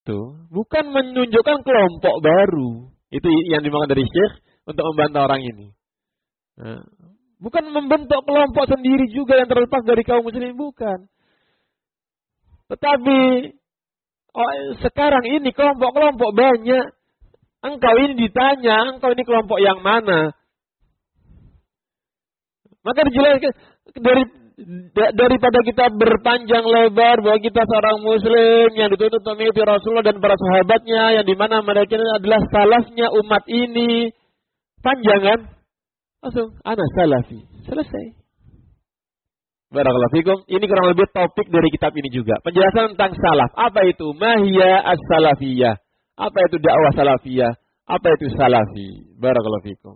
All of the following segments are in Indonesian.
Bukan menunjukkan kelompok baru. Itu yang dimaksud dari Syekh untuk membantah orang ini. Bukan membentuk kelompok sendiri juga yang terlepas dari kaum muslimin, bukan. Tetapi sekarang ini kelompok-kelompok banyak. Engkau ini ditanya, engkau ini kelompok yang mana? Maka dijelaskan daripada kita berpanjang lebar bahwa kita seorang muslim yang dituntut mengikuti Rasulullah dan para sahabatnya, yang dimana mereka adalah salafnya umat ini. Panjang kan? Langsung, ana salafi. Selesai. Barakallahu fikum. Ini kurang lebih topik dari kitab ini juga. Penjelasan tentang salaf. Apa itu? Mahiyya as-salafiyah. Apa itu dakwah salafiyah? Apa itu salafi? Barakallahu fikum.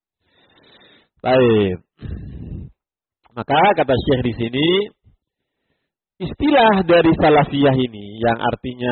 Baik. Maka kata Syekh di sini, istilah dari salafiyah ini yang artinya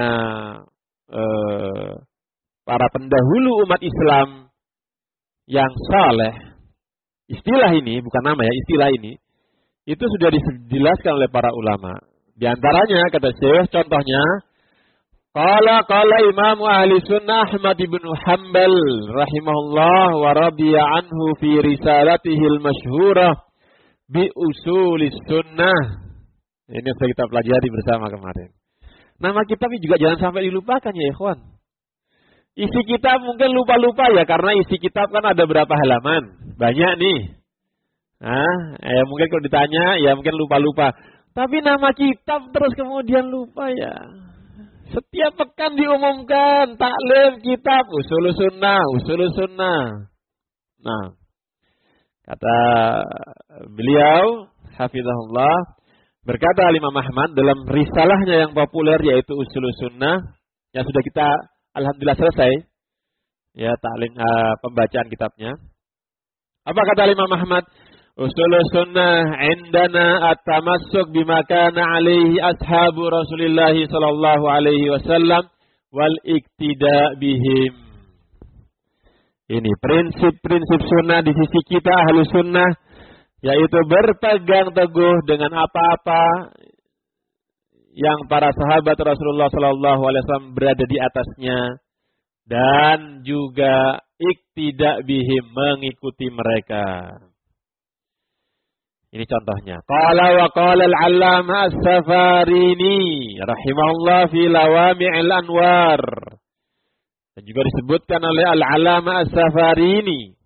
para pendahulu umat Islam yang saleh. Istilah ini bukan nama ya, istilah ini itu sudah dijelaskan oleh para ulama. Di antaranya kata Syekh, contohnya qala Imam Ahli Sunnah Ahmad bin Hanbal rahimahullah wa radiya anhu fi risalatihi al-masyhurah bi usulis sunnah. Ini yang sudah kita pelajari bersama kemarin. Nama kitab ini juga jangan sampai dilupakan ya ikhwan. Isi kitab mungkin lupa-lupa ya, karena isi kitab kan ada berapa halaman. Banyak nih. Mungkin kalau ditanya ya mungkin lupa-lupa. Tapi nama kitab terus kemudian lupa ya. Setiap pekan diumumkan taklim kitab Ushulus Sunnah. Nah, kata beliau hafizahullah, berkata Imam Ahmad dalam risalahnya yang populer yaitu Ushulus Sunnah yang sudah kita alhamdulillah selesai ya taklim pembacaan kitabnya. Apa kata Imam Ahmad? Ushulus Sunnah indana at-tamassuk bima kana alaihi ashabu Rasulillah sallallahu alaihi wasallam wal iktida bihim. Ini prinsip-prinsip sunnah di sisi kita ahlu sunnah, yaitu berpegang teguh dengan apa-apa yang para sahabat Rasulullah sallallahu alaihi wasallam berada di atasnya, dan juga iktida bihim, mengikuti mereka. Ini contohnya. Qala wa qala al-'allamah as-Safarini rahimahullah fi Lawami'il Anwar. Dan juga disebutkan oleh al-'allamah as-Safarini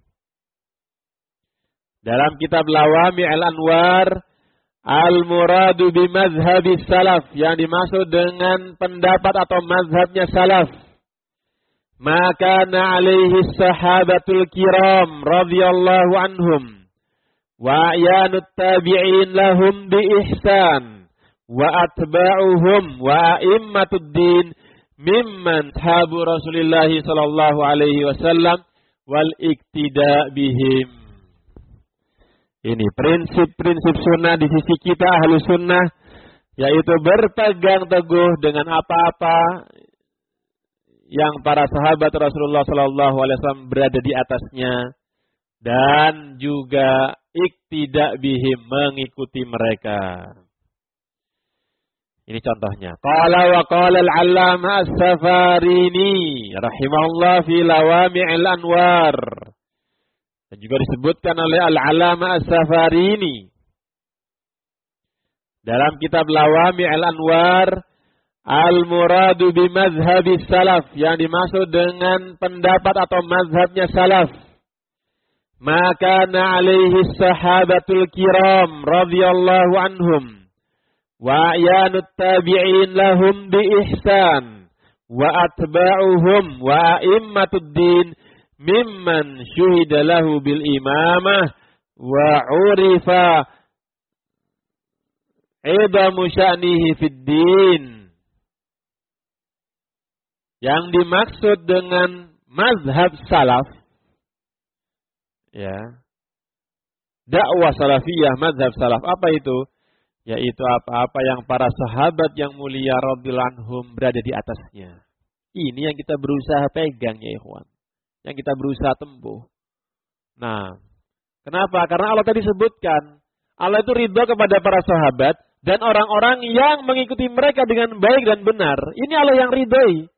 dalam kitab Lawami'il Anwar, al-muradu bi mazhabis salaf, yang dimaksud dengan pendapat atau mazhabnya salaf, maka alaihi sahabatul kiram radhiyallahu anhum wa ayanut tabi'in lahum bi ihsan wa atba'uhum wa a'immatud din mimman tabu Rasulillah sallallahu alaihi wasallam wal iktida bihim. Ini prinsip-prinsip sunnah di sisi kita ahlu sunnah, yaitu berpegang teguh dengan apa-apa yang para sahabat Rasulullah sallallahu alaihi wasallam berada di atasnya, dan juga iktida bihim, mengikuti mereka. Ini contohnya. Qala wa qala al-'allamah as-Safarini rahimahullah fi Lawami'il Anwar. Dan juga disebutkan oleh al-'allamah as-Safarini dalam kitab Lawami'il Anwar, al-muradu bi mazhabis salaf, yang dimaksud dengan pendapat atau mazhabnya salaf, maka alaihi sahabatul kiram radhiyallahu anhum wa ayanut tabi'in lahum bi ihsan wa atba'uhum wa a'immatud din mimman syuhida lahu bil imamah wa urifa idamu sya'nihi fid din. Yang dimaksud dengan mazhab salaf, ya, dakwah salafiyah, mazhab salaf, apa itu? Yaitu apa-apa yang para sahabat yang mulia radhiyallahu anhum berada di atasnya. Ini yang kita berusaha pegang ya ikhwan, yang kita berusaha tempuh. Nah, kenapa? Karena Allah tadi sebutkan, Allah itu ridha kepada para sahabat dan orang-orang yang mengikuti mereka dengan baik dan benar. Ini Allah yang ridhai.